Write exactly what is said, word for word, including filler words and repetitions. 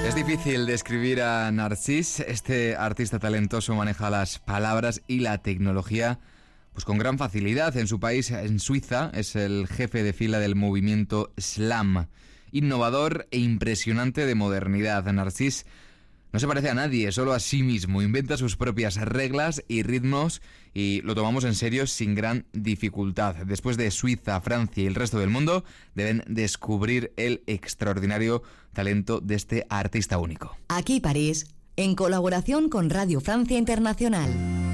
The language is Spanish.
Es difícil describir a Narcís. Este artista talentoso maneja las palabras y la tecnología pues con gran facilidad. En su país, en Suiza, es el jefe de fila del movimiento Slam. Innovador e impresionante de modernidad. Narcís no se parece a nadie, solo a sí mismo. Inventa sus propias reglas y ritmos y lo tomamos en serio sin gran dificultad. Después de Suiza, Francia y el resto del mundo, deben descubrir el extraordinario talento de este artista único. Aquí París, en colaboración con Radio Francia Internacional.